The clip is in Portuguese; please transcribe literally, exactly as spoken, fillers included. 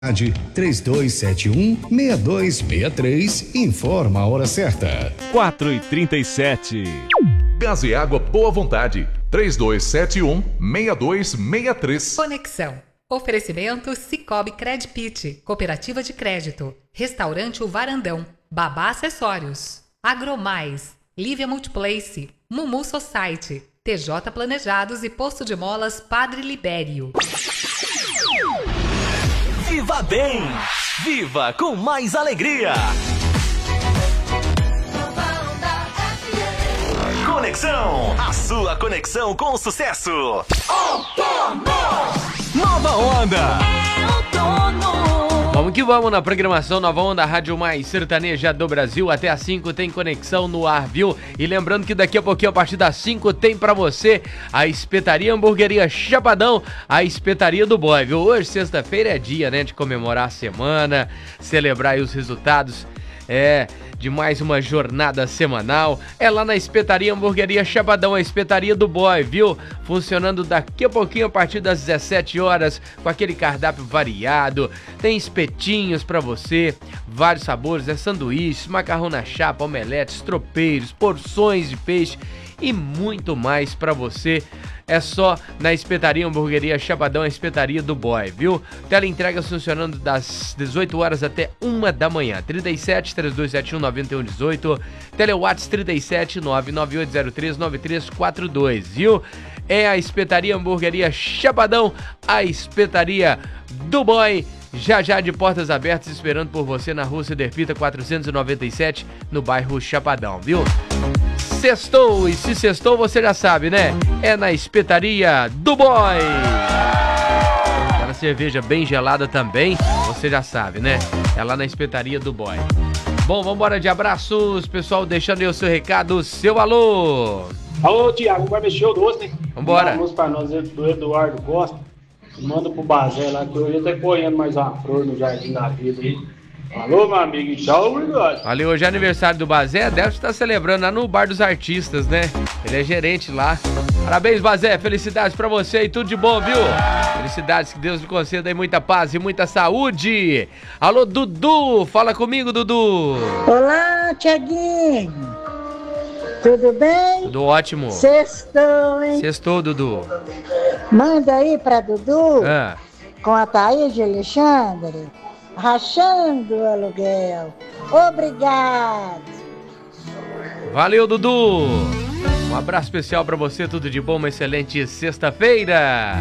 três dois sete um, seis dois seis três, informa a hora certa. quatro e trinta e sete. Gás e água Boa Vontade, três dois sete um, seis dois seis três. Conexão. Oferecimento Cicobi Credpit, Cooperativa de Crédito, Restaurante O Varandão, Babá Acessórios, Agromais, Lívia Multiplace, Mumu Society, T J Planejados e Posto de Molas Padre Libério. Viva bem! Viva com mais alegria! Conexão, a sua conexão com o sucesso. Nova Onda. É outono. Vamos que vamos na programação Nova Onda, Rádio Mais Sertaneja do Brasil. Até às cinco tem conexão no ar, viu? E lembrando que daqui a pouquinho, a partir das cinco, tem pra você a Espetaria Hamburgueria Chapadão, a Espetaria do Boy, viu? Hoje, sexta-feira, é dia, né, de comemorar a semana, celebrar aí os resultados, é... de mais uma jornada semanal. É lá na Espetaria Hamburgueria Chapadão, a Espetaria do Boy, viu? Funcionando daqui a pouquinho a partir das dezessete horas, com aquele cardápio variado. Tem espetinhos pra você, vários sabores, é sanduíches, macarrão na chapa, omeletes, tropeiros, porções de peixe e muito mais pra você. É só na Espetaria Hamburgueria Chapadão, a Espetaria do Boy, viu? Teleentrega funcionando das dezoito horas até uma da manhã. trinta e sete, três dois sete um, nove um um oito. Telewatts trinta e sete, nove nove oito zero três, nove três quatro dois, viu? É a Espetaria Hamburgueria Chapadão, a Espetaria do Boy. Já já de portas abertas, esperando por você na Rua Cederpita quatrocentos e noventa e sete, no bairro Chapadão, viu? Sextou, e se sextou você já sabe, né? É na Espetaria do Boy. Aquela cerveja bem gelada também, você já sabe, né? É lá na Espetaria do Boy. Bom, vambora de abraços, pessoal, deixando aí o seu recado, seu alô. Alô, Tiago, vai mexer o doce, né? Vambora. Vamos pra nós do Eduardo Costa. Manda pro Bazé lá, que eu ia até correndo mais uma flor no Jardim da Vida aí. Alô, meu amigo, tchau, obrigado. Valeu, hoje é aniversário do Bazé, deve estar celebrando lá no Bar dos Artistas, né? Ele é gerente lá. Parabéns, Bazé, felicidades pra você e tudo de bom, viu? Felicidades, que Deus lhe conceda aí muita paz e muita saúde. Alô, Dudu, fala comigo, Dudu. Olá, Tiaguinho. Tudo bem? Tudo ótimo. Sextou, hein? Sextou, Dudu. Manda aí pra Dudu, Ah. com a Thaís de Alexandre, rachando o aluguel. Obrigado. Valeu, Dudu. Um abraço especial pra você, tudo de bom, uma excelente sexta-feira.